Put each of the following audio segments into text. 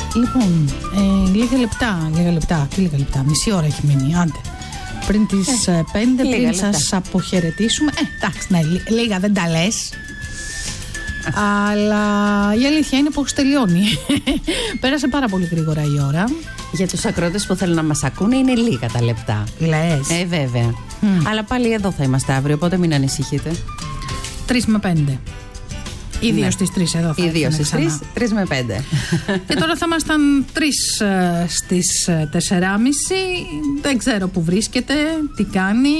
Λοιπόν, λίγα λεπτά. Μισή ώρα έχει μείνει, άντε. Πριν τις 5, πριν σας αποχαιρετήσουμε. Εντάξει, ναι, λίγα δεν τα λες. Αλλά η αλήθεια είναι πως τελειώνει. Πέρασε πάρα πολύ γρήγορα η ώρα. Για τους ακροατές που θέλουν να μας ακούνε είναι λίγα τα λεπτά. Λες. Βέβαια. Αλλά πάλι εδώ θα είμαστε αύριο, οπότε μην ανησυχείτε. 3 με 5. Ιδίως στις 3 εδώ θα Ιδίως στις 3 με 5. Και τώρα θα ήμασταν 3 στις 4.30. Δεν ξέρω που βρίσκεται, τι κάνει.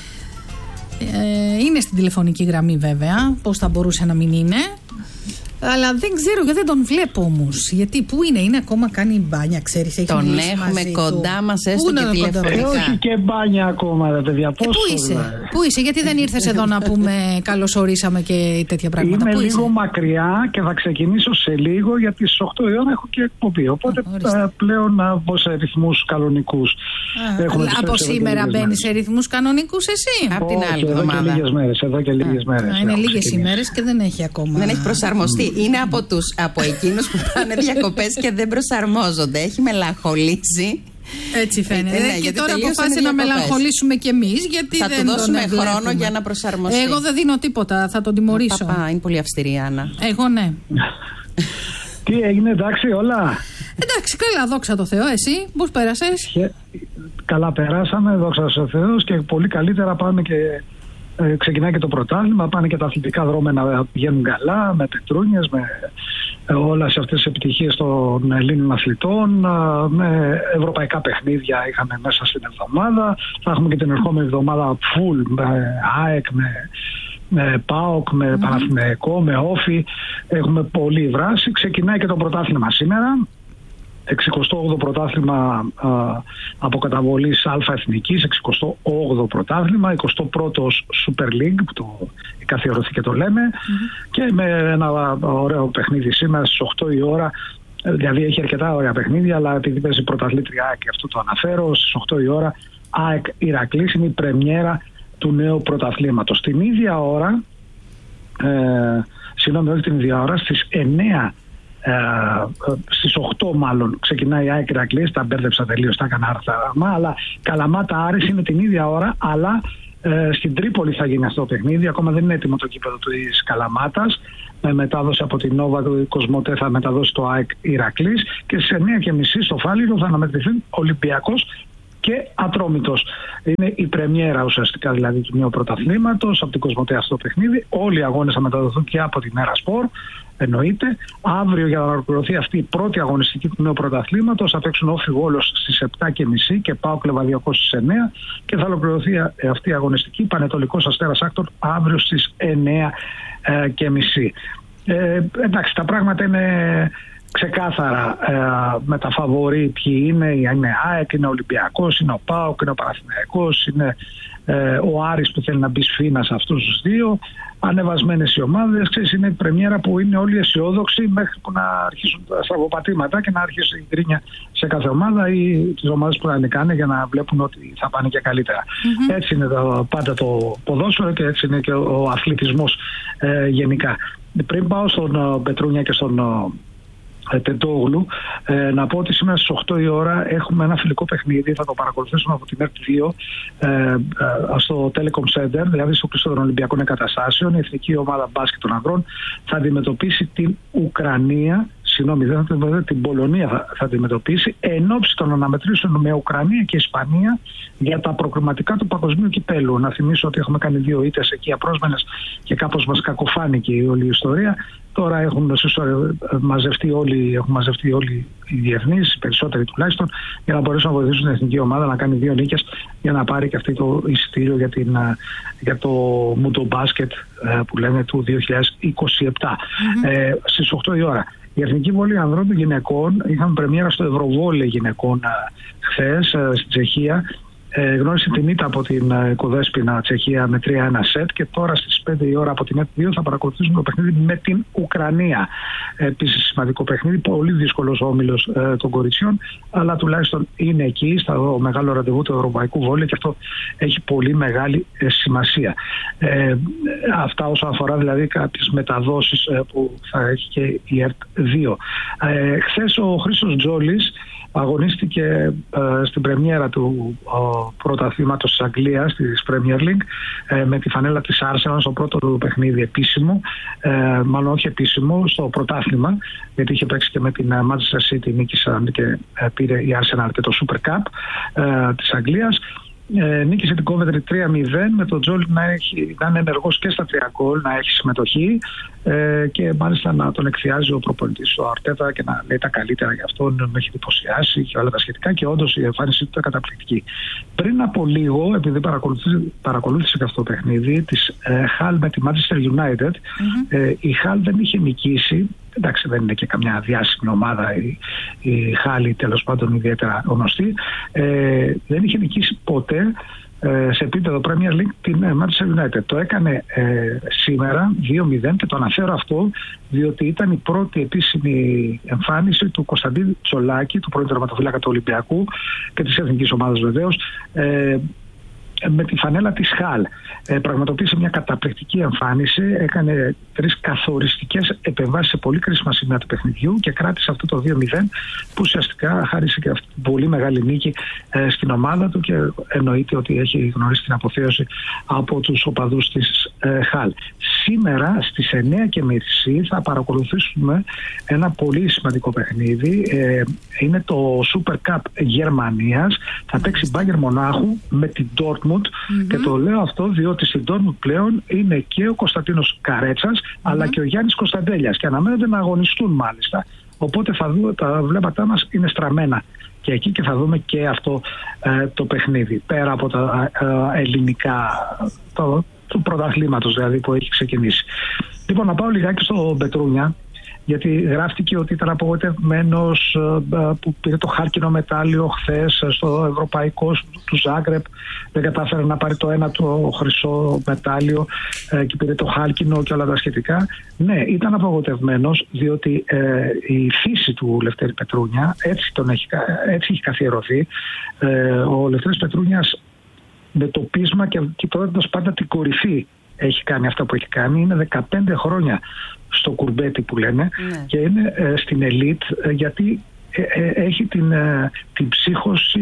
Είναι στην τηλεφωνική γραμμή βέβαια. Πώς θα μπορούσε να μην είναι. Αλλά δεν ξέρω γιατί δεν τον βλέπω όμως. Γιατί πού είναι ακόμα κάνει μπάνια, ξέρεις. Έχει τον έχουμε κοντά μας έστω και τηλεφωνικά. Όχι και μπάνια ακόμα, ρε παιδιά. Πού είσαι, γιατί δεν ήρθες εδώ να πούμε καλωσορίσαμε και τέτοια πράγματα. Είμαι λίγο μακριά και θα ξεκινήσω σε λίγο, γιατί στις 8 η ώρα έχω και εκπομπή. Οπότε πλέον να μπω σε ρυθμούς κανονικούς. Από σήμερα μπαίνεις σε ρυθμούς κανονικούς εσύ? Από την άλλη εβδομάδα. Εδώ και λίγες μέρες. Είναι λίγες ημέρες και δεν έχει ακόμα. Δεν έχει προσαρμοστεί. Είναι από εκείνους που πάνε διακοπές και δεν προσαρμόζονται. Έχει μελαγχολήσει. Έτσι φαίνεται. Και τώρα αποφάσισε να μελαγχολήσουμε κι εμείς. Γιατί θα δεν του δώσουμε τον χρόνο για να προσαρμοστεί. Εγώ δεν δίνω τίποτα. Θα τον τιμωρήσω. Είναι πολύ αυστηρή η Άννα. Εγώ ναι. Τι έγινε, εντάξει όλα? Εντάξει, καλά, δόξα τω Θεώ. Εσύ πώς πέρασες? Καλά περάσαμε, δόξα τω Θεώ, και πολύ καλύτερα πάμε και. Ξεκινάει και το πρωτάθλημα, πάνε και τα αθλητικά δρόμενα να πηγαίνουν καλά, με πετρούνιες, με όλες αυτές τις επιτυχίες των Ελλήνων αθλητών, με ευρωπαϊκά παιχνίδια είχαμε μέσα στην εβδομάδα. Θα έχουμε και την ερχόμενη εβδομάδα full με ΑΕΚ, με ΠΑΟΚ, με Παναθηναϊκό, με Όφη. Έχουμε πολλή δράση. Ξεκινάει και το πρωτάθλημα σήμερα. 68ο πρωτάθλημα από καταβολής Α Εθνικής, 68ο πρωτάθλημα, 21ο Super League που το καθιερωθεί και το λέμε, και με ένα ωραίο παιχνίδι σήμερα στις 8 η ώρα. Δηλαδή έχει αρκετά ωραία παιχνίδια, αλλά επειδή παίζει πρωταθλήτρια ΑΕΚ και αυτό το αναφέρω, στις 8 η ώρα ΑΕΚ Ηρακλής, είναι η πρεμιέρα του νέου πρωταθλήματος. Την ίδια ώρα, στις 9 στις 8 μάλλον ξεκινάει η ΑΕΚ Ηρακλής. Τα μπέρδεψα τελείως, τα έκανα άρθραμα, αλλά Καλαμάτα Άρης είναι την ίδια ώρα, αλλά στην Τρίπολη θα γίνει αυτό το παιχνίδι. Ακόμα δεν είναι έτοιμο το κήπεδο της Καλαμάτας, με μετάδοση από την Νόβα του Κοσμοτέ θα μεταδώσει το ΑΕΚ Ηρακλής, και στις 9:30 στο Φάληρο θα αναμετρηθούν Ολυμπιακός και Ατρόμητος. Είναι η πρεμιέρα ουσιαστικά δηλαδή του νέου πρωταθλήματος από την Κοσμοτέ αυτό το παιχνίδι. Όλοι οι αγώνες θα μεταδοθούν και από την Μέρα Σπορ. Εννοείται. Αύριο, για να ολοκληρωθεί αυτή η πρώτη αγωνιστική του νέου πρωταθλήματος, θα παίξουν Όφη Βόλος στις 7:30 και ΠΑΟΚ Λεβαδιακός στις 9, και θα ολοκληρωθεί αυτή η αγωνιστική Πανετολικός Αστέρας Άκτορ αύριο στις 9:30. Εντάξει, τα πράγματα είναι ξεκάθαρα με τα φαβορί ποιοι είναι ΑΕΚ, είναι ο Ολυμπιακός, είναι ο ΠΑΟΚ, είναι ο Παναθηναϊκός, είναι ο Άρης που θέλει να μπει σφήνα σε αυτούς τους δύο. Ανεβασμένες οι ομάδες, ξέρεις, είναι η πρεμιέρα που είναι όλοι αισιόδοξοι μέχρι που να αρχίσουν τα στραβοπατήματα και να αρχίσει η γκρίνια σε κάθε ομάδα ή τις ομάδες που να νικάνε για να βλέπουν ότι θα πάνε και καλύτερα. Έτσι είναι πάντα το ποδόσφαιρο και έτσι είναι και ο αθλητισμός γενικά. Πριν πάω στον Πετρούνια και στον Τεντόγλου, να πω ότι σήμερα στις 8 η ώρα έχουμε ένα φιλικό παιχνίδι, θα το παρακολουθήσουμε από την ΕΡΤ2 στο Telecom Center, δηλαδή στο κλειστό των Ολυμπιακών Εγκαταστάσεων. Η εθνική ομάδα μπάσκετ των ανδρών θα αντιμετωπίσει την Ουκρανία, δεν θα την Πολωνία θα αντιμετωπίσει, εν ώψη των αναμετρήσεων με Ουκρανία και Ισπανία για τα προκριματικά του παγκοσμίου κυπέλου. Να θυμίσω ότι έχουμε κάνει 2 ήττες εκεί απρόσμενες και κάπως μας κακοφάνηκε η όλη η ιστορία. Τώρα έχουν μαζευτεί όλοι οι διεθνείς, οι περισσότεροι τουλάχιστον, για να μπορέσουν να βοηθήσουν την εθνική ομάδα να κάνει 2 νίκες για να πάρει και αυτή το εισιτήριο για το Μούντο Μπάσκετ που λέμε του 2027. Στις 8 η ώρα. Η Εθνική Βόλη Ανδρών των Γυναικών είχαμε πρεμιέρα στο Ευρωβόλεϊ Γυναικών χθες στην Τσεχία. γνώρισε την ήττα από την Κουδέσποινα Τσεχία με 3-1 σετ και τώρα στις 5 η ώρα από την ΕΤ2 θα παρακολουθήσουμε το παιχνίδι με την Ουκρανία. Επίσης σημαντικό παιχνίδι, πολύ δύσκολος ο όμιλος των κοριτσιών, αλλά τουλάχιστον είναι εκεί στο μεγάλο ραντεβού του ευρωπαϊκού βόλεϊ και αυτό έχει πολύ μεγάλη σημασία. Αυτά όσον αφορά δηλαδή κάποιες μεταδόσεις που θα έχει και η ΕΡΤ2. Χθες ο Χρήστος Τζόλης αγωνίστηκε στην πρεμιέρα του πρωταθλήματος της Αγγλίας, της Premier League, με τη φανέλα της Arsenal στο πρώτο του παιχνίδι επίσημο, μάλλον όχι επίσημο, στο πρωτάθλημα, γιατί είχε παίξει και με την Manchester City, νίκησαν και πήρε η Arsenal και το Super Cup της Αγγλίας. Νίκησε την Coventry 3-0 με τον Τζόλι να είναι ενεργός και στα 3 γκολ, να έχει συμμετοχή και μάλιστα να τον εκθιάζει ο προπονητής ο Αρτέτα και να λέει τα καλύτερα για αυτόν, με έχει εντυπωσιάσει και όλα τα σχετικά και όντως η εμφάνισή του ήταν καταπληκτική. Πριν από λίγο, επειδή παρακολούθησε και αυτό το παιχνίδι της Hull με τη Manchester United, η Hull δεν είχε νικήσει. Εντάξει, δεν είναι και καμιά διάσημη ομάδα η Hull, τέλος πάντων ιδιαίτερα γνωστή. Δεν είχε νικήσει ποτέ σε επίπεδο Premier League την Manchester United. Το έκανε σήμερα 2-0 και το αναφέρω αυτό διότι ήταν η πρώτη επίσημη εμφάνιση του Κωνσταντίνου Τσολάκη, του πρώην τερματοφύλακα του Ολυμπιακού και της εθνικής ομάδας βεβαίως, με τη φανέλα της Χαλ. Πραγματοποίησε μια καταπληκτική εμφάνιση, έκανε 3 καθοριστικές επεμβάσεις σε πολύ κρίσιμα σημεία του παιχνιδιού και κράτησε αυτό το 2-0 που ουσιαστικά χάρισε και αυτή την πολύ μεγάλη νίκη στην ομάδα του και εννοείται ότι έχει γνωρίσει την αποθέωση από τους οπαδούς της Χαλ. Σήμερα στις 9:30 θα παρακολουθήσουμε ένα πολύ σημαντικό παιχνίδι. Είναι το Super Cup Γερμανίας. Θα παίξει Bayern Μονάχου με την Dortmund. Και το λέω αυτό διότι στην Dortmund πλέον είναι και ο Κωνσταντίνος Καρέτσας αλλά και ο Γιάννης Κωνσταντέλιας και αναμένονται να αγωνιστούν μάλιστα. Οπότε θα δούμε, τα βλέμματά μας είναι στραμμένα και εκεί και θα δούμε και αυτό το παιχνίδι πέρα από τα ελληνικά του πρωταθλήματος δηλαδή που έχει ξεκινήσει. Λοιπόν, να πάω λιγάκι στο Πετρούνια, γιατί γράφτηκε ότι ήταν απογοητευμένος που πήρε το χάλκινο μετάλλιο χθες στο ευρωπαϊκό του Ζάγκρεπ, δεν κατάφερε να πάρει το ένα το χρυσό μετάλλιο και πήρε το χάλκινο και όλα τα σχετικά. Ναι, ήταν απογοητευμένος διότι η φύση του Λευτέρη Πετρούνια έτσι έχει καθιερωθεί. Ο Λευτέρης Πετρούνιας με το πείσμα και κοιτώντας πάντα την κορυφή έχει κάνει αυτά που έχει κάνει. Είναι 15 χρόνια στο κουρμπέτι που λένε και είναι στην ελίτ γιατί έχει την ψύχωση,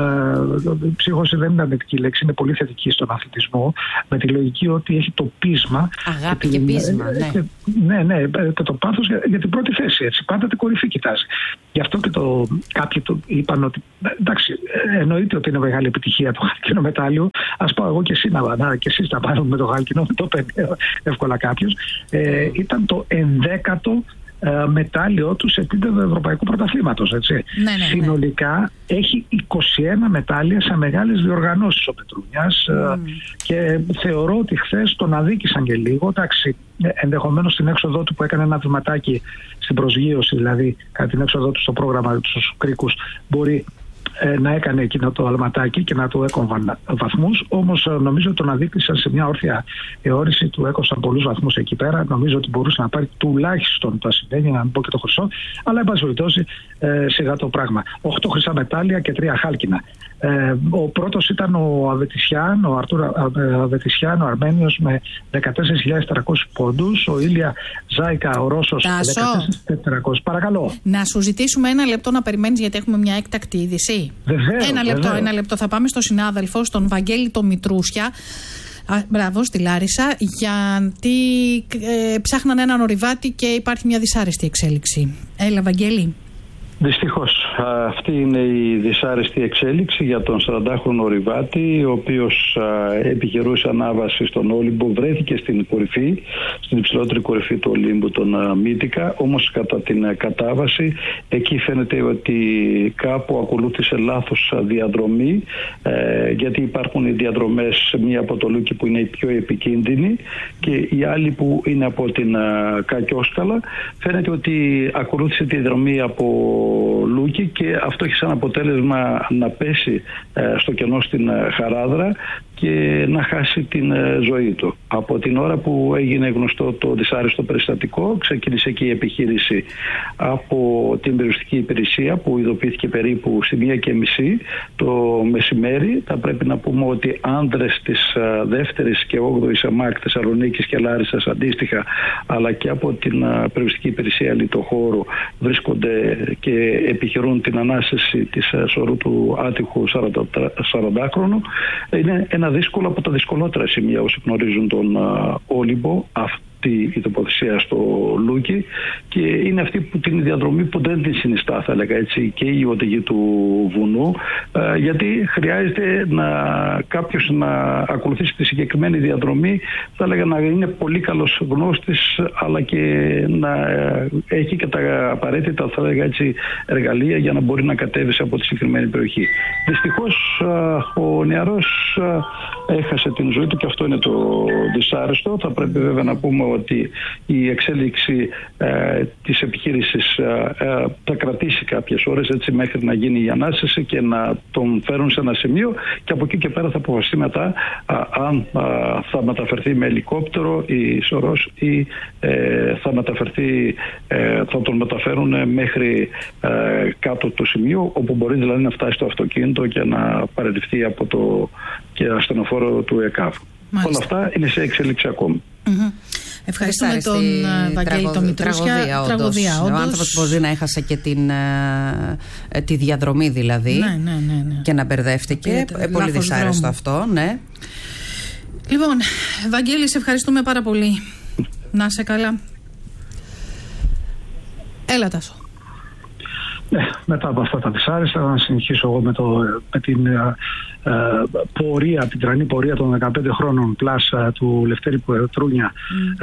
την ψύχωση δεν είναι αρνητική λέξη, είναι πολύ θετική στον αθλητισμό, με τη λογική ότι έχει το πείσμα. Αγάπη και πείσμα, ναι, και το πάθος για την πρώτη θέση, έτσι, πάντα την κορυφή κοιτάζει. Γι' αυτό και κάποιοι είπαν ότι εντάξει, εννοείται ότι είναι μεγάλη επιτυχία το χάλκινο μετάλλιο, ας πάω εγώ και εσύ και εσείς να πάρουμε με το χάλκινο, με το παίρνει εύκολα κάποιος. Ήταν το 11ο μετάλλιο του σε επίπεδο ευρωπαϊκού πρωταθλήματος. Συνολικά έχει 21 μετάλλια σε μεγάλες διοργανώσεις ο Πετρούνιας και θεωρώ ότι χθες τον αδίκησαν και λίγο. Εντάξει, ενδεχομένως στην έξοδό του που έκανε ένα βηματάκι στην προσγείωση, δηλαδή κατά την έξοδό του στο πρόγραμμα στους κρίκους, μπορεί να έκανε εκείνο το αλματάκι και να του έκοβαν βαθμούς, όμως νομίζω ότι τον αδίκησαν σε μια όρθια εώρηση, του έκοψαν πολλούς βαθμούς εκεί πέρα. Νομίζω ότι μπορούσε να πάρει τουλάχιστον το ασημένιο, να μην πω και το χρυσό, αλλά εν πάση περιπτώσει σιγά το πράγμα. 8 χρυσά μετάλλια και 3 χάλκινα. Ο πρώτος ήταν ο Αβετισιάν, ο Αρτούρ Αβετισιάν, ο Αρμένιος με 14.400 πόντους, ο Ήλια Ζάικα, ο Ρώσος 14.400. Παρακαλώ. Να σου ζητήσουμε ένα λεπτό να περιμένεις γιατί έχουμε μια έκτακτη είδηση. Βεβαίως, ένα λεπτό. Θα πάμε στο συνάδελφο, στον Βαγγέλη το Μητρούσια. Μπράβο, στη Λάρισα, γιατί ψάχναν έναν ορειβάτη και υπάρχει μια δυσάρεστη εξέλιξη. Έλα, Βαγγέλη. Δυστυχώς, αυτή είναι η δυσάρεστη εξέλιξη για τον 40χρονο ορειβάτη, ο οποίος επιχειρούσε ανάβαση στον Όλυμπο, βρέθηκε στην κορυφή, στην υψηλότερη κορυφή του Ολύμπου, τον Μύτικα, όμως κατά την κατάβαση εκεί φαίνεται ότι κάπου ακολούθησε λάθος διαδρομή, γιατί υπάρχουν οι διαδρομές, μία από το Λούκι που είναι η πιο επικίνδυνη και η άλλη που είναι από την Κακιόσκαλα. Φαίνεται ότι ακολούθησε τη διαδρομή από Λούκι, και αυτό έχει σαν αποτέλεσμα να πέσει στο κενό στην Χαράδρα και να χάσει την ζωή του. Από την ώρα που έγινε γνωστό το δυσάρεστο περιστατικό, ξεκίνησε και η επιχείρηση από την περιοριστική υπηρεσία, που ειδοποιήθηκε περίπου στη 1:30 το μεσημέρι. Θα πρέπει να πούμε ότι άνδρες της 2ης και 8ης ΕΜΑΚ Θεσσαλονίκης και Λάρισσας αντίστοιχα, αλλά και από την περιοριστική υπηρεσία Λιτοχώρου, βρίσκονται και επιχειρούν την ανάσεση της σωρού του άτυχου 40χρονου. Είναι ένα δύσκολο από τα δυσκολότερα σημεία όσοι γνωρίζουν τον Όλυμπο, αυτή η τοποθεσία στο Λούκι, και είναι αυτή που την διαδρομή που δεν την συνιστά, θα έλεγα έτσι, και η οδηγή του βουνού, γιατί χρειάζεται κάποιος να ακολουθήσει τη συγκεκριμένη διαδρομή, θα έλεγα να είναι πολύ καλός γνώστης, αλλά και να έχει και τα απαραίτητα, θα έλεγα έτσι, εργαλεία για να μπορεί να κατέβει από τη συγκεκριμένη περιοχή. Δυστυχώς ο νεαρός έχασε την ζωή του και αυτό είναι το δυσάρεστο. Θα πρέπει βέβαια να πούμε ότι η εξέλιξη της επιχείρησης θα κρατήσει κάποιες ώρες, έτσι, μέχρι να γίνει η ανάσεση και να τον φέρουν σε ένα σημείο, και από εκεί και πέρα θα αποφασιστεί μετά αν θα μεταφερθεί με ελικόπτερο η σωρός ή θα τον μεταφέρουν μέχρι κάτω το σημείο, όπου μπορεί δηλαδή να φτάσει το αυτοκίνητο και να παραιτηθεί από το και ασθενοφόρο του ΕΚΑΒ. Όλα αυτά είναι σε εξέλιξη ακόμη. Ευχαριστούμε τον Βαγγέλη τον Μητρούσια. Τραγωδία, όντως. Ο άνθρωπος μπορεί να έχασε και τη διαδρομή δηλαδή. Ναι. Και να μπερδεύτηκε. Πολύ δυσάρεστο αυτό, ναι. Λοιπόν, Βαγγέλη, σε ευχαριστούμε πάρα πολύ. Να είσαι καλά. Έλα, Τάσο. Ναι, μετά από αυτά τα δυσάρεστα να συνεχίσω εγώ με την πορεία, την τρανή πορεία των 15 χρόνων πλάσα του Λευτέρη Πετρούνια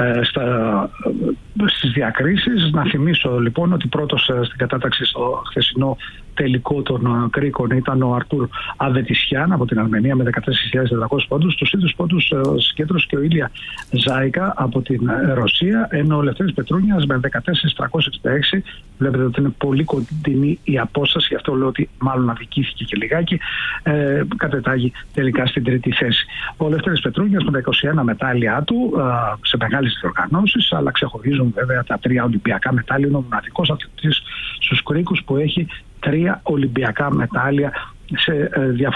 στις διακρίσεις. Να θυμίσω λοιπόν ότι πρώτος στην κατάταξη στο χθεσινό τελικό των κρίκων ήταν ο Αρτούρ Αβετισιάν από την Αρμενία με 14.400 πόντους. Τους ίδιους πόντους συγκέντρωσε και ο Ήλια Ζάικα από την Ρωσία, ενώ ο Λευτέρης Πετρούνιας με 14.366. Βλέπετε ότι είναι πολύ κοντινή η απόσταση, γι' αυτό λέω ότι μάλλον αδικήθηκε και λιγάκι. Κατετάγει τελικά στην τρίτη θέση. Ο Λευτέρης Πετρούνιας με τα 21 μετάλλια του σε μεγάλες διοργανώσεις, αλλά ξεχωρίζουν βέβαια τα 3 Ολυμπιακά μετάλλια. Είναι ο μοναδικός αθλητής στους κρίκους που έχει 3 Ολυμπιακά μετάλλια σε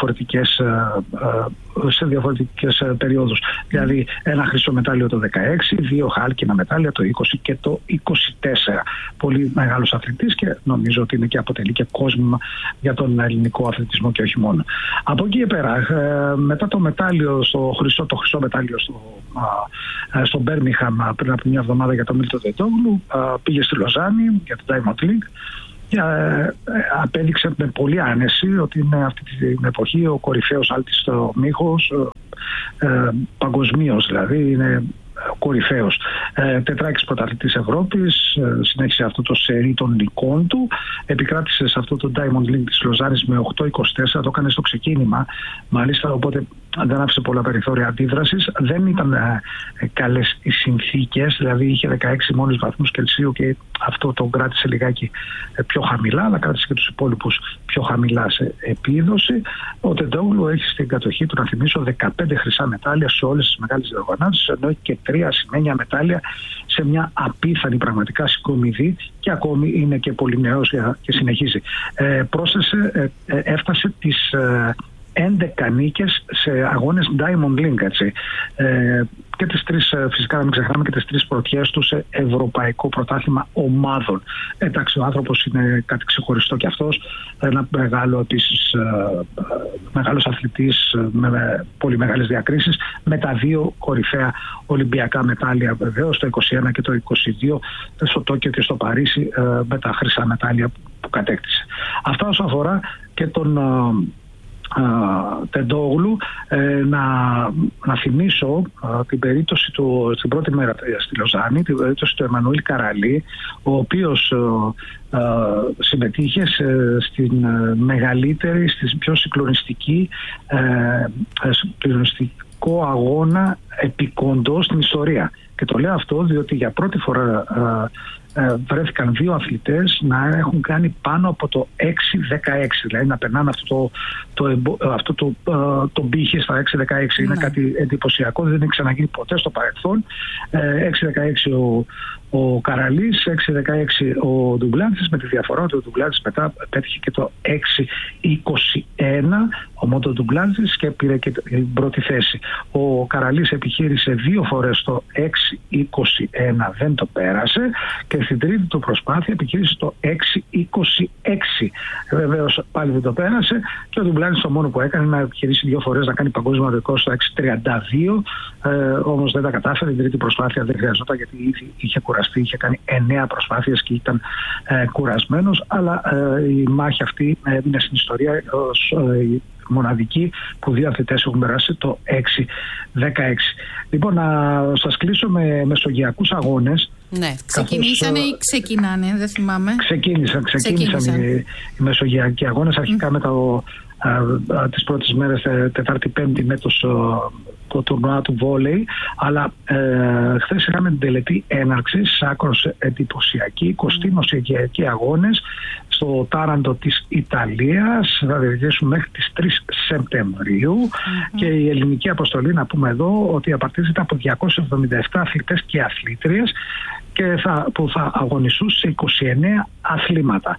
διαφορετικές περιόδους. Δηλαδή ένα χρυσό μετάλλιο το 16, 2 χάλκινα μετάλλια το 20 και το 24. Πολύ μεγάλος αθλητής και νομίζω ότι είναι και αποτελεί και κόσμο για τον ελληνικό αθλητισμό και όχι μόνο. Από εκεί πέρα, μετά το μετάλλιο το χρυσό μετάλλιο στο Μπέρμιχαμ πριν από μια εβδομάδα για τον Μίλτο Δετόγλου, πήγε στη Λοζάνη για το Diamond League και απέδειξε με πολλή άνεση ότι είναι αυτή την εποχή ο κορυφαίος άλτης στο μύχος, παγκοσμίως δηλαδή, είναι κορυφαίος. Τετράκης πρωταθλητής Ευρώπης, συνέχισε αυτό το σερί των νικών του, επικράτησε σε αυτό το Diamond League της Λοζάνης με 8-24, το έκανε στο ξεκίνημα μάλιστα, οπότε δεν άφησε πολλά περιθώρια αντίδρασης. Δεν ήταν καλές οι συνθήκες, δηλαδή είχε 16 μόλις βαθμούς Κελσίου και αυτό το κράτησε λιγάκι πιο χαμηλά, αλλά κράτησε και τους υπόλοιπους πιο χαμηλά σε επίδοση. Ο Τεντόγλου έχει στην κατοχή του, να θυμίσω, 15 χρυσά μετάλλια σε όλες τις μεγάλες διοργανώσεις, ενώ έχει και 3 ασημένια μετάλλια σε μια απίθανη πραγματικά συγκομιδή και ακόμη είναι και πολύ νέος και συνεχίζει. Έφτασε τις 11 νίκες σε αγώνες Diamond League, έτσι. Και τις 3, φυσικά να μην ξεχνάμε, και τις 3 πρωτιές του σε ευρωπαϊκό πρωτάθλημα ομάδων. Εντάξει, ο άνθρωπος είναι κάτι ξεχωριστό και αυτός. Ένα μεγάλος αθλητής με πολύ μεγάλες διακρίσεις, με τα 2 κορυφαία Ολυμπιακά μετάλλια βεβαίως, το 21 και το 22, στο Τόκιο και στο Παρίσι, με τα χρυσά μετάλλια που κατέκτησε. Αυτά όσον αφορά και τον Τεντόγλου. Να θυμίσω την περίπτωση του στην πρώτη μέρα στη Λοζάνη, την περίπτωση του Εμμανουήλ Καραλή, ο οποίος συμμετείχε στην μεγαλύτερη, στην πιο συγκλονιστικό αγώνα επικοντό στην ιστορία. Και το λέω αυτό διότι για πρώτη φορά βρέθηκαν 2 αθλητές να έχουν κάνει πάνω από το 6-16, δηλαδή να περνάνε το πύχη στα 6-16. Είναι κάτι εντυπωσιακό, δεν έχει ξαναγίνει ποτέ στο παρελθόν. 6-16 ο Καραλής, 6-16 ο Ντουγκλάντζης, με τη διαφορά ότι ο Ντουγκλάντζης μετά πέτυχε και το 6-21 ο Μόντο Ντουγκλάντζης και πήρε και την πρώτη θέση. Ο Καραλής επιχείρησε 2 φορές το 6-21, δεν το πέρασε, και στην τρίτη του προσπάθεια επιχείρησε το 6-26. Βεβαίως πάλι δεν το πέρασε, και ο Ντουγκλάντζης το μόνο που έκανε να επιχειρήσει 2 φορές να κάνει παγκόσμιο ρεκόρ στο 6-32, όμως δεν τα κατάφερε. Την τρίτη προσπάθεια δεν χρειαζόταν, γιατί ήδη είχε κουραστεί, είχε κάνει 9 προσπάθειες και ήταν κουρασμένος, αλλά η μάχη αυτή έμεινε στην ιστορία ως μοναδική που 2 αθλητές έχουν περάσει το 6-16. Λοιπόν, να σας κλείσω με μεσογειακούς αγώνες. Ναι, ξεκινήσανε ή ξεκινάνε, δεν θυμάμαι. Ξεκίνησαν οι μεσογειακοί αγώνες, αρχικά με τις πρώτες μέρες, Τετάρτη-Πέμπτη, με το τουρνουά του βόλεϊ, αλλά χθες είχαμε την τελετή έναρξης, άκρως εντυπωσιακή, 20 μεσογειακοί αγώνες στο Τάραντο της Ιταλίας. Θα διαρκέσουν μέχρι τις 3 Σεπτεμβρίου και η ελληνική αποστολή, να πούμε εδώ, ότι απαρτίζεται από 277 αθλητές και αθλήτριες που θα αγωνιστούν σε 29 αθλήματα.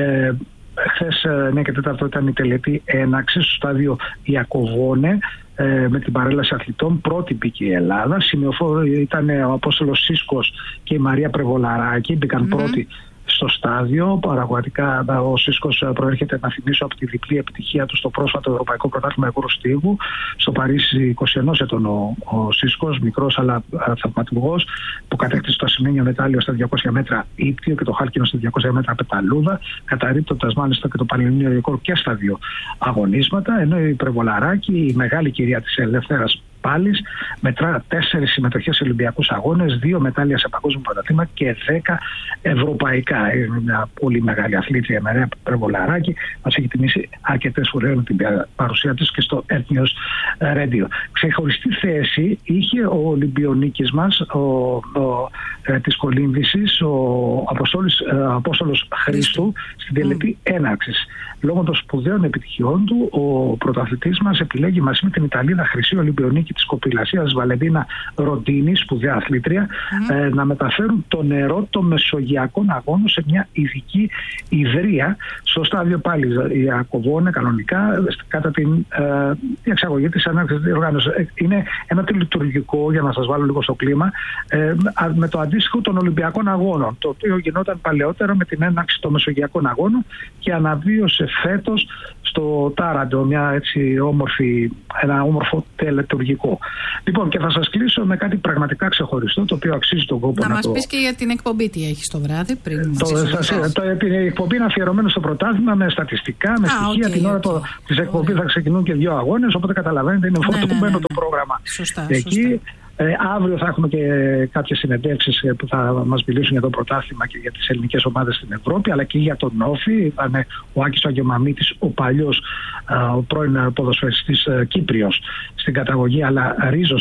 Χθες 9 και 4 ήταν η τελετή έναρξη στο στάδιο Ιακωβόνε, με την παρέλαση αθλητών. Πρώτη μπήκε η Ελλάδα. Σημειοφόροι ήταν ο Απόστολος Σίσκος και η Μαρία Πρεβολαράκη. Μπήκαν πρώτοι στο στάδιο. Πραγματικά ο Σίσκος προέρχεται, να θυμίσω, από τη διπλή επιτυχία του στο πρόσφατο Ευρωπαϊκό Πρωτάθλημα Εγκόρου Στίβου. Στο Παρίσι, 21 ετών ο Σίσκος, μικρός αλλά θαυματουργός, που κατέκτησε το ασημένιο μετάλλιο στα 200 μέτρα ύπτιο και το χάλκινο στα 200 μέτρα πεταλούδα, καταρρίπτοντας μάλιστα και το πανελληνίο ρεκόρ και στα 2 αγωνίσματα. Ενώ η Πρεβολαράκη, η μεγάλη κυρία της ελεύθερας πάλης, μετρά 4 συμμετοχές σε Ολυμπιακούς αγώνες, 2 μετάλλια σε παγκόσμιο πρωτάθλημα και 10 ευρωπαϊκά. Είναι μια πολύ μεγάλη αθλήτρια, η Μαρία Πρεβολαράκη. Μας έχει τιμήσει αρκετές φορές με την παρουσία της και στο Ethnios Radio. Ξεχωριστή θέση είχε ο Ολυμπιονίκης μας, της κολύμβησης, ο Απόστολος Χρήστου, στην τελετή έναρξης. Λόγω των σπουδαίων επιτυχιών του, ο πρωταθλητής μας επιλέγει μαζί με την Ιταλίδα χρυσή Ολυμπιονίκη της κοπηλασίας Βαλεντίνα Ροντίνη, σπουδαία αθλήτρια, να μεταφέρουν το νερό των μεσογειακών αγώνων σε μια ειδική ιδρία στο στάδιο πάλι Ιακωβόνε, κανονικά, κατά την διαξαγωγή της ανάρτησης διοργάνωσης. Είναι ένα τελειτουργικό, για να σας βάλω λίγο στο κλίμα, με το αντίστοιχο των Ολυμπιακών αγώνων, το οποίο γινόταν παλαιότερα με την έναρξη των μεσογειακών αγώνων και αναβίωσε φέτος στο Τάραντο, ένα όμορφο τελετουργικό. Λοιπόν, και θα σας κλείσω με κάτι πραγματικά ξεχωριστό, το οποίο αξίζει τον κόπο να μας πεις και για την εκπομπή τι έχεις το βράδυ πριν. Η εκπομπή είναι αφιερωμένη στο πρωτάθλημα με στατιστικά, με στοιχεία. Την ώρα της εκπομπής θα ξεκινούν και 2 αγώνες, οπότε καταλαβαίνετε είναι φορτωμένο το πρόγραμμα. Σωστά. Αύριο θα έχουμε και κάποιες συνεντεύξεις που θα μας μιλήσουν για το πρωτάθλημα και για τις ελληνικές ομάδες στην Ευρώπη, αλλά και για τον Όφη. Ήταν ο Άκης Αγγεμαμίτης, ο παλιός, ο πρώην ποδοσφαιριστής Κύπριος στην καταγωγή, αλλά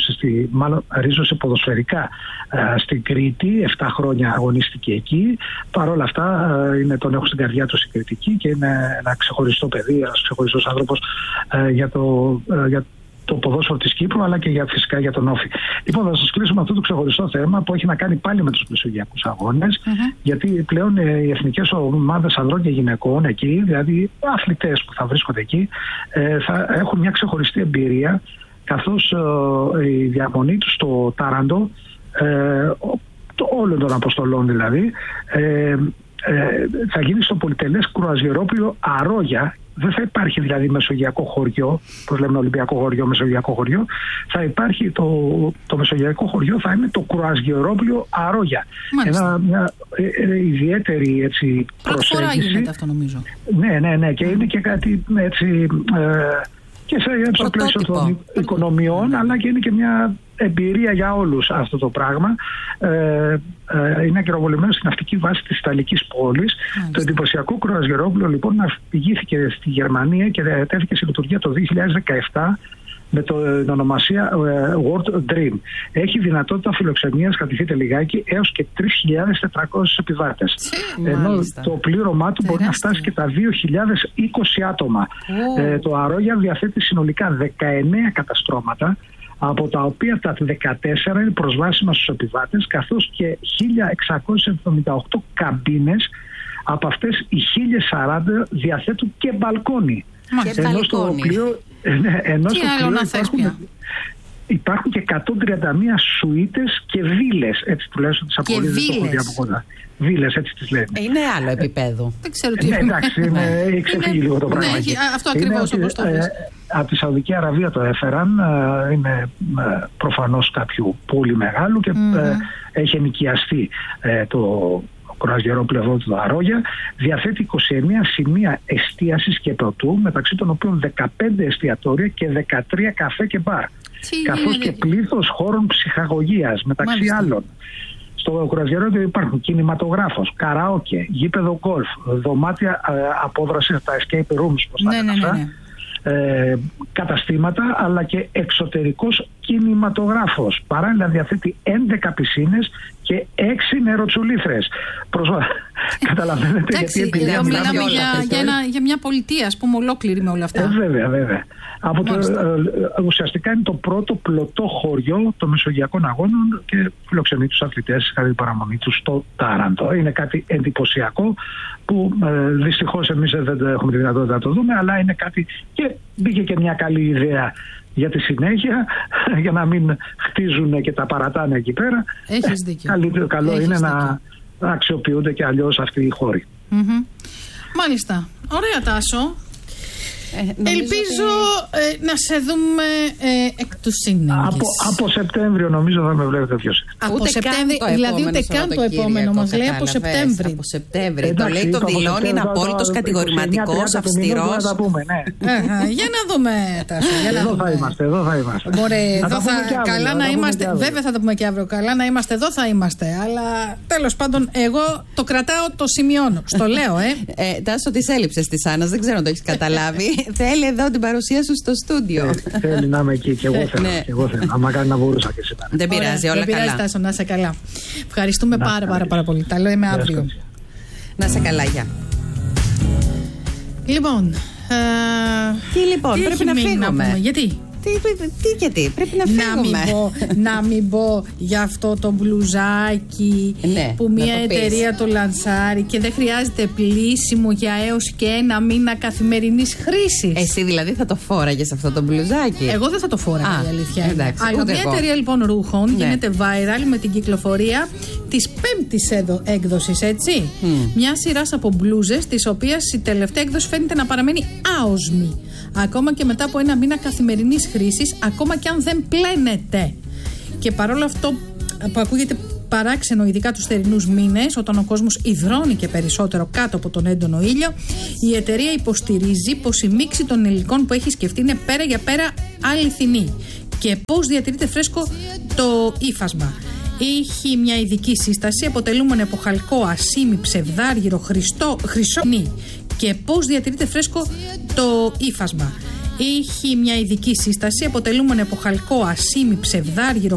ρίζωσε ποδοσφαιρικά στην Κρήτη. 7 χρόνια αγωνίστηκε εκεί. Παρ' όλα αυτά τον έχω στην καρδιά του στην Κρητική και είναι ένα ξεχωριστό παιδί, ένας ξεχωριστός άνθρωπος για το ποδόσφαιρο της Κύπρου, αλλά και φυσικά για τον Όφη. Λοιπόν, θα σας κλείσουμε αυτό το ξεχωριστό θέμα που έχει να κάνει πάλι με τους μεσογειακούς αγώνες, γιατί πλέον οι εθνικές ομάδες ανδρών και γυναικών εκεί, δηλαδή αθλητές που θα βρίσκονται εκεί, θα έχουν μια ξεχωριστή εμπειρία, καθώς η διαμονή τους στο Τάραντο, όλων των αποστολών δηλαδή, θα γίνει στο πολυτελές κρουαζιερόπλοιο Αρόγια. Δεν θα υπάρχει δηλαδή μεσογειακό χωριό, όπως λέμε Ολυμπιακό χωριό, μεσογειακό χωριό. Θα υπάρχει το μεσογειακό χωριό, θα είναι το κρουαζιερόπλοιο Αρόγια. Μια ιδιαίτερη προσέγγιση. Πρώτη φορά γίνεται αυτό, νομίζω. Ναι, και είναι και κάτι έτσι, και στο πλαίσιο των οικονομιών, αλλά και είναι και μια εμπειρία για όλους αυτό το πράγμα. Είναι ακυροβολημένο στην ναυτική βάση της Ιταλικής πόλης. Το εντυπωσιακό κρουαζιερόπλοιο λοιπόν αφηγήθηκε στη Γερμανία και τέθηκε σε λειτουργία το 2017 με την ονομασία World Dream. Έχει δυνατότητα φιλοξενίας, κρατηθείτε λιγάκι, έως και 3.400 επιβάτες. Ενώ το πλήρωμά του μπορεί να φτάσει και τα 2.020 άτομα. Το Αρόγια διαθέτει συνολικά 19 καταστρώματα, από τα οποία τα 14 είναι προσβάσιμα στους επιβάτες, καθώς και 1.678 καμπίνες. Από αυτές οι 1.040 διαθέτουν και μπαλκόνι. Ενώ στο πλοίο υπάρχουν και 131 σουίτες και βίλες, έτσι τουλάχιστον τις απολύτες δεν το έχω δει από κοντά. Βίλες, έτσι τις λένε. Είναι άλλο επίπεδο. Δεν ξέρω τι είναι. Εντάξει, έχει ξεφύγει λίγο το πράγμα. Αυτό ακριβώς όπως το πες. Από τη Σαουδική Αραβία το έφεραν, είναι προφανώς κάποιου πολύ μεγάλου και έχει ενοικιαστεί το κρουαζιερόπλευρο του Αρόγια. Διαθέτει 29 σημεία εστίασης και πρωτού, μεταξύ των οποίων 15 εστιατόρια και 13 καφέ και μπαρ. Καθώς και πλήθος χώρων ψυχαγωγίας, μεταξύ άλλων. Στο κρουαζιερόπλευρο υπάρχουν κινηματογράφος, καραόκε, γήπεδο γκολφ, δωμάτια απόδρασης, τα escape rooms, καταστήματα, αλλά και εξωτερικός κινηματογράφος. Παράλληλα διαθέτει 11 πισίνες και 6 νεροτσουλήθρες. Καταλαβαίνετε γιατί μιλάμε για μια πολιτεία, ας πούμε, ολόκληρη με όλα αυτά. Βέβαια. Ουσιαστικά είναι το πρώτο πλωτό χωριό των Μεσογειακών Αγώνων και φιλοξενεί τους αθλητές κατά την παραμονή τους στο Τάραντο. Είναι κάτι εντυπωσιακό που δυστυχώς εμείς δεν έχουμε τη δυνατότητα να το δούμε, αλλά είναι κάτι και μπήκε και μια καλή ιδέα για τη συνέχεια, για να μην χτίζουν και τα παρατάνε εκεί πέρα. Έχεις δίκιο. Καλό είναι να αξιοποιούνται και αλλιώς αυτοί οι χώροι. Μάλιστα. Ωραία, Τάσο. Ελπίζω να σε δούμε εκ του σύνεγγυς. Από Σεπτέμβριο νομίζω θα με βλέπετε πιο συχνά. Από Σεπτέμβριο, δηλαδή ούτε καν το επόμενο μας λέει από Σεπτέμβριο. Από Σεπτέμβριο. Το λέει, το δηλώνει, είναι απόλυτος κατηγορηματικός, αυστηρός. Για να δούμε, Τάσο. Εδώ θα είμαστε. Καλά να είμαστε. Βέβαια θα τα πούμε και αύριο. Καλά να είμαστε εδώ θα είμαστε. Αλλά τέλος πάντων, εγώ το κρατάω, το σημειώνω. Στο λέω, Τάσο, τις έλλειψες της Άννας, δεν ξέρω αν το έχεις καταλάβει. Θέλει εδώ την παρουσία σου στο στούντιο. Θέλει να είμαι εκεί και εγώ θέλω. Άμα κάνει να μπορούσα και σήμερα. Δεν πειράζει, όλα καλά. Δεν πειράζει, Τάσο, να είσαι καλά. Ευχαριστούμε πάρα πολύ. Τα λέμε αύριο. Να είσαι καλά, γεια. Λοιπόν, πρέπει να φύγουμε. Γιατί? Γιατί, πρέπει να φύγουμε. Να μην πω για αυτό το μπλουζάκι που μια εταιρεία το λανσάρει και δεν χρειάζεται πλύσιμο για έως και 1 μήνα καθημερινής χρήσης. Εσύ δηλαδή θα το φόραγες αυτό το μπλουζάκι? Εγώ δεν θα το φόραγα, η αλήθεια. Εντάξει, αλλά μια εταιρεία λοιπόν ρούχων γίνεται viral με την κυκλοφορία της 5ης έκδοσης, έτσι. Μια σειρά από μπλούζες, τις οποίες η τελευταία έκδοση φαίνεται να παραμένει άοσμη. Ακόμα και μετά από 1 μήνα καθημερινής χρήσης, ακόμα και αν δεν πλένεται. Και παρόλο αυτό που ακούγεται παράξενο, ειδικά τους θερινούς μήνες, όταν ο κόσμος υδρώνει και περισσότερο κάτω από τον έντονο ήλιο, η εταιρεία υποστηρίζει πως η μίξη των υλικών που έχει σκεφτεί είναι πέρα για πέρα αληθινή και πως διατηρείται φρέσκο το ύφασμα. Έχει μια ειδική σύσταση αποτελούμενη από χαλκό, ασίμι, ψευδάργυρο, χρυσό και πώς διατηρείται φρέσκο το ύφασμα. Έχει μια ειδική σύσταση αποτελούμενη από χαλκό, ασίμι, ψευδάργυρο,